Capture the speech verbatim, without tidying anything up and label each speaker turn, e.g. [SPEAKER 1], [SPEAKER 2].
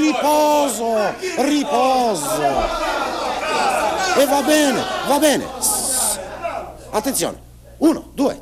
[SPEAKER 1] riposo, riposo. E va bene, va bene. Attenzione, uno, due,